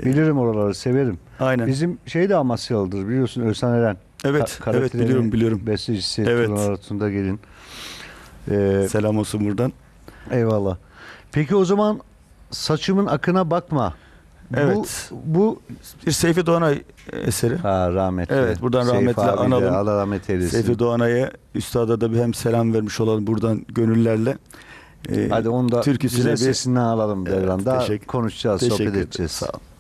Bilirim oraları, severim. Aynen. Bizim şey de Amasyalıdır biliyorsun, Özhan Eren. Evet, Kara evet Trenin biliyorum. bestecisi, Evet. Turun Arası'nda gelin. Ee, Selam olsun buradan. eyvallah. Peki o zaman Saçımın Akına Bakma. Evet. Bu Bir Seyfi Doğanay eseri. rahmetli. Evet, buradan Seyfi rahmetle abi de, analım. Allah rahmet eylesin. Seyfi Doğanay'a, üstada da bir hem selam vermiş olalım buradan gönüllerle. Hadi onu da Türküsüne güzel sesinden alalım Devran. Evet, Daha teşekkür- konuşacağız, Teşekkür sohbet ederim. edeceğiz. Sağ ol.